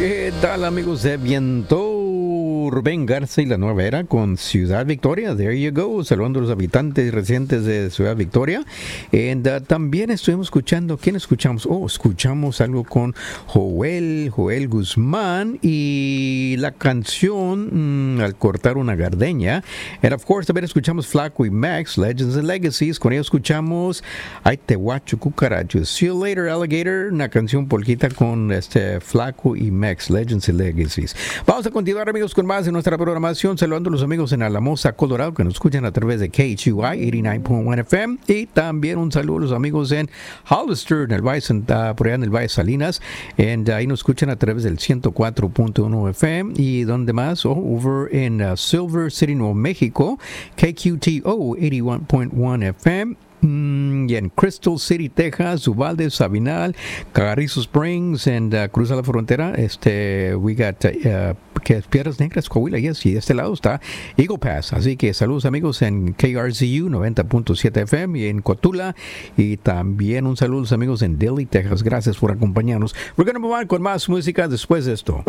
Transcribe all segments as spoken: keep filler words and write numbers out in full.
¿Qué tal, amigos de Viento? Rubén Garza y la Nueva Era con Ciudad Victoria. There you go. Saludando a los habitantes y residentes de Ciudad Victoria. And, uh, también estuvimos escuchando, ¿quién escuchamos? Oh, escuchamos algo con Joel, Joel Guzmán y la canción mm, Al cortar una gardenia. And of course, también escuchamos Flaco y Max, Legends and Legacies. Con ellos escuchamos Ay te guacho cucarachos. See you later, alligator. Una canción polquita con este Flaco y Max, Legends and Legacies. Vamos a continuar, amigos, con más de nuestra programación, saludando a los amigos en Alamosa, Colorado, que nos escuchan a través de K H U I ochenta y nueve punto uno F M, y también un saludo a los amigos en Hollister, en el Valle, uh, por allá en el Valle Salinas, y uh, ahí nos escuchan a través del ciento cuatro punto uno F M, y donde más, oh, over en uh, Silver City, Nuevo México, K Q T O ochenta y uno punto uno F M, Mm, y en Crystal City, Texas, Uvalde, Sabinal, Carrizo Springs, and uh, cruza la frontera. Este, we got uh, que Piedras Negras, Coahuila, yes, y de este lado está Eagle Pass. Así que saludos, amigos, en K R Z U noventa punto siete F M y en Cotula, y también un saludo a los amigos en Dilley, Texas. Gracias por acompañarnos. We're going to move on con más música después de esto.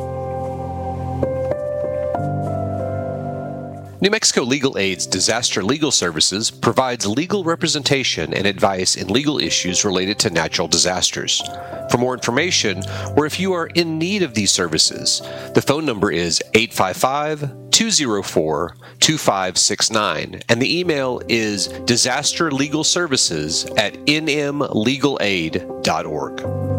New Mexico Legal Aid's Disaster Legal Services provides legal representation and advice in legal issues related to natural disasters. For more information, or if you are in need of these services, the phone number is eight five five, two zero four, two five six nine, and the email is disasterlegalservices at n m legal aid dot org.